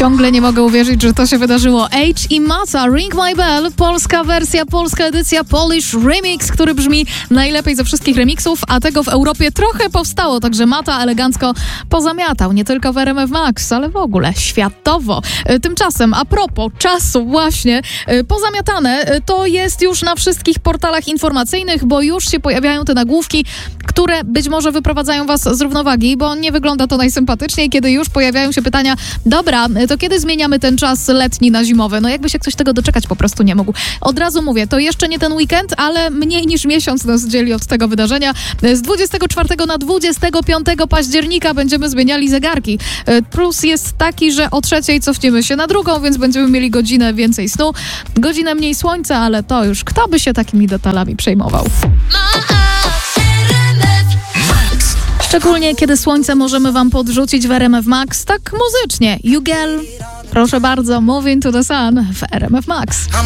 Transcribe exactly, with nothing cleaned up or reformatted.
Ciągle nie mogę uwierzyć, że to się wydarzyło. H i Mata, Ring My Bell, polska wersja, polska edycja, Polish Remix, który brzmi najlepiej ze wszystkich remixów, a tego w Europie trochę powstało, także Mata elegancko pozamiatał, nie tylko w R M F Max, ale w ogóle światowo. Tymczasem, a propos czasu właśnie, pozamiatane to jest już na wszystkich portalach informacyjnych, bo już się pojawiają te nagłówki, które być może wyprowadzają was z równowagi, bo nie wygląda to najsympatyczniej, kiedy już pojawiają się pytania, dobra, to kiedy zmieniamy ten czas letni na zimowy? No jakby się ktoś tego doczekać po prostu nie mógł. Od razu mówię, to jeszcze nie ten weekend, ale mniej niż miesiąc nas dzieli od tego wydarzenia. Z dwudziestego czwartego na dwudziestego piątego października będziemy zmieniali zegarki. Plus jest taki, że o trzeciej cofniemy się na drugą, więc będziemy mieli godzinę więcej snu, godzinę mniej słońca, ale to już kto by się takimi detalami przejmował? Szczególnie kiedy słońce możemy wam podrzucić w R M F Max tak muzycznie. You Girl, proszę bardzo, Moving to the Sun w R M F Max.